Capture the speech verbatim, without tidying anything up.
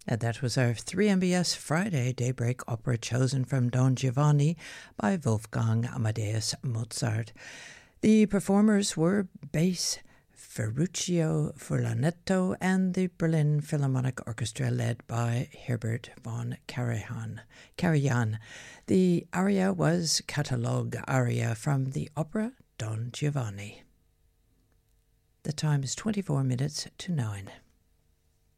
And that was our three M B S Friday Daybreak opera chosen from Don Giovanni by Wolfgang Amadeus Mozart. The performers were bass Ferruccio Furlanetto and the Berlin Philharmonic Orchestra led by Herbert von Karajan. Karajan. The aria was Catalogue aria from the opera Don Giovanni. The time is twenty-four minutes to nine.